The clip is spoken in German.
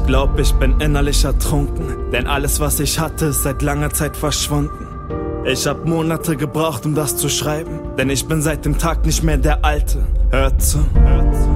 glaub, ich bin innerlich ertrunken, denn alles, was ich hatte, ist seit langer Zeit verschwunden. Ich hab Monate gebraucht, um das zu schreiben, denn ich bin seit dem Tag nicht mehr der Alte. Hört zu.